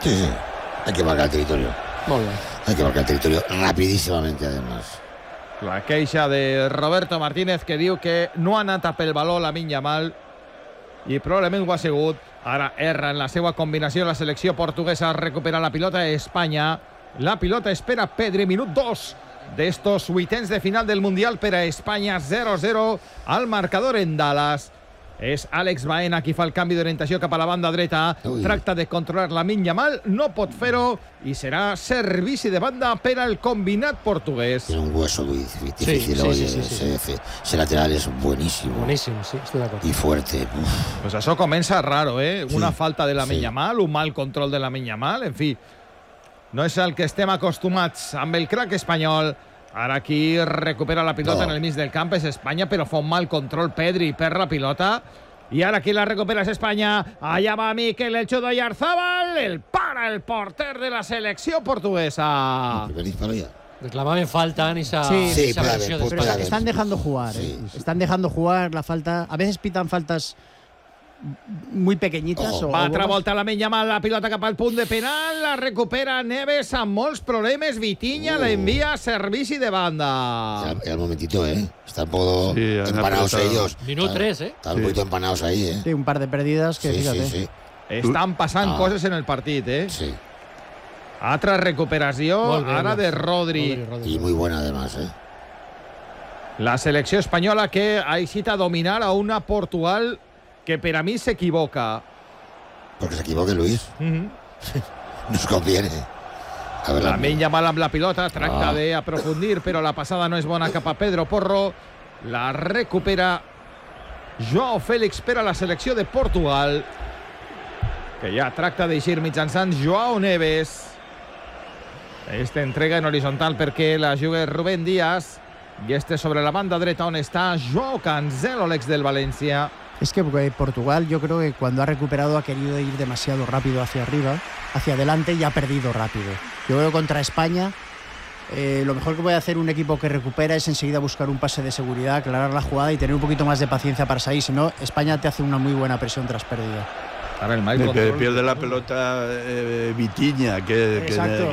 Sí. Hay que marcar el territorio. Molt bé. Hay que marcar el territorio rapidísimamente, además. La queixa de Roberto Martínez, que diu que no ha anat a pel valor Lamine Yamal i probablement ho ha sigut. Ara erra en la seva combinació la selecció portuguesa, recupera la pilota Espanya. La pilota espera Pedri, minut 2 d'estos vuitens de final del Mundial per a Espanya, 0-0 al marcador en Dallas. És Àlex Baena qui fa el canvi d'orientació cap a la banda dreta. Tracta de controlar Lamine Yamal, no pot fer-ho i serà servici de banda per al combinat portuguès. Tiene un hueso muy difícil. Ese lateral es buenísimo. Boníssim, sí, estic d'acord. Y fuerte. Pues això comença raro, ¿eh? Sí. Una falta de Lamine Yamal, un mal control de Lamine Yamal, en fi. No és el que estem acostumats amb el crack espanyol. Ara aquí recupera la pilota en el mig del camp, és Espanya, però fa un mal control Pedri, perd la pilota. I ara aquí la recupera és Espanya. Allà va Mikel, el xudo Oyarzabal, el para el porter de la selecció portuguesa. Reclamaven falta en esa Sí, esa versión de puede España. haber. Están dejando jugar, están dejando jugar la falta. A veces pitan faltas muy pequeñitas. Va altra volta Lamine Yamal, la pilota cap al punt de penal, la recupera Neves amb molts problemes. Vitinha la envia a servici de banda. Ya el momentito, están un poco empanados ellos. Minut 3, Están un poquito empanados ahí, Sí, un par de pérdidas que fíjate. Sí. Estan passant coses en el partit, Sí. Altra recuperació, Molt bé, ara de Rodri. Y muy buena además, La selecció espanyola que ha eixit a dominar a una Portugal que per a mi s'equivoca. Porque se equivoque Luis. Nos conviene. A ver, Lamine Yamal amb la pilota, tracta d'aprofundir, però la passada no és bona cap a Pedro Porro. La recupera Joao Félix per a la selecció de Portugal, que ja tracta d'eixir mitjançant Joao Neves. Esta entrega en horitzontal perquè la juga Rubén Díaz. Y este sobre la banda dreta donde está Joao Cancelo, el ex del Valencia. Es que Portugal, yo creo que cuando ha recuperado ha querido ir demasiado rápido hacia arriba, hacia adelante, y ha perdido rápido. Yo creo que contra España lo mejor que puede hacer un equipo que recupera es enseguida buscar un pase de seguridad, aclarar la jugada y tener un poquito más de paciencia para salir. Si no, España te hace una muy buena presión tras pérdida. Ahora el mal Que control. pierde la pelota Vitinha, que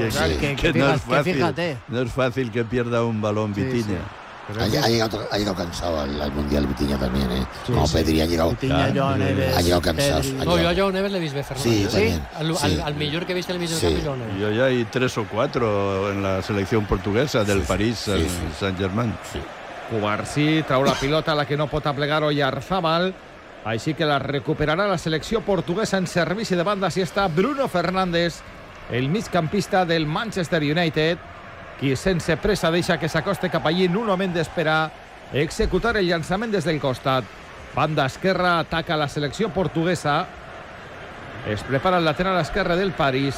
no es fácil que pierda un balón Vitinha. Ha llegado cansado al Mundial Vitinha también, Como Pedri ha llegado. Vitinha, Joao Neves, ha llegado cansado. Pedri. No, jo a Joao Neves l'he vist bé, Fernando. Sí, también. Al millor que he vist el mig del camp és Joao Neves. Yo ya hay 3 o 4 en la selección portuguesa del París Saint-Germain. Cubarsí trau la pilota, la que no pot aplegar Oyarzabal. Així que la recuperarà la selecció portuguesa en servici de banda. Si està Bruno Fernández, el migcampista del Manchester United, qui sense pressa deixa que s'acoste cap allí en un moment d'esperar executar el llançament des del costat. Banda esquerra, ataca la selecció portuguesa. Es prepara el lateral esquerre del París.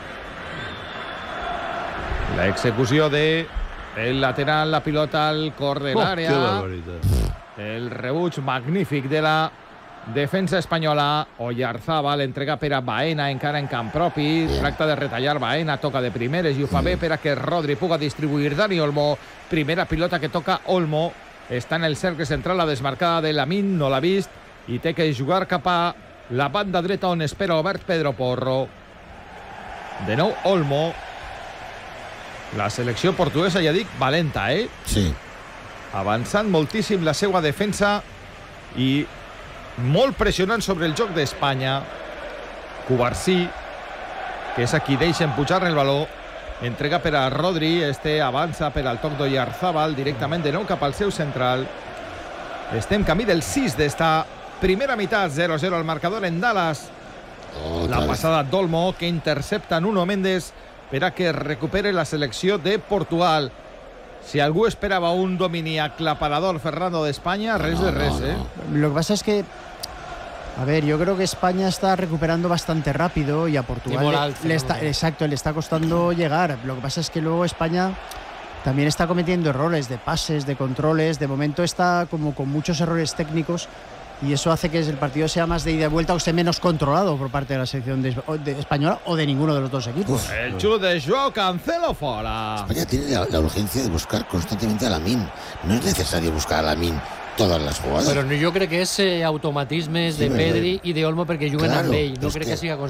La execució de el lateral, la pilota al cor de l'àrea. ¡Qué barbaridad! El rebuig magnífic de la defensa espanyola. Oyarzabal entrega per a Baena, encara en camp propi. Tracta de retallar Baena, toca de primeres i ho fa bé per a que Rodri puga distribuir. Dani Olmo, primera pilota que toca Olmo. Està en el cercle central, la desmarcada de Lamine, no l'ha vist i té que jugar cap a la banda dreta on espera obert Pedro Porro. De nou Olmo. La selecció portuguesa, ja dic, valenta, Sí. Avançant moltíssim la seva defensa i molt pressionant sobre el joc d'Espanya. Cubarsí, que és a qui deixen pujar el baló, entrega per a Rodri, avança per al toc d'Oyarzabal directament de nou cap al seu central. Estem camí del 6 d'esta primera meitat, 0-0 al marcador en Dallas. La passada d'Olmo, que intercepta Nuno Méndez per a que recupere la selecció de Portugal. Si algú esperava un domini aclaparador, Fernando, de España, res de res, Lo que pasa es que, a ver, yo creo que España está recuperando bastante rápido y a Portugal le está costando llegar. Lo que pasa es que luego España también está cometiendo errores de pases, de controles. De momento está como con muchos errores técnicos y eso hace que el partido sea más de ida y vuelta o esté menos controlado por parte de la selección de española o de ninguno de los dos equipos. El xut de Joao Cancelo fora. España tiene la urgencia de buscar constantemente a Lamine. No es necesario buscar a Lamine todas las jugadas. Però jo crec que és automatismes de Pedri i de Olmo perquè juguen amb ell. No crec que siga conscient.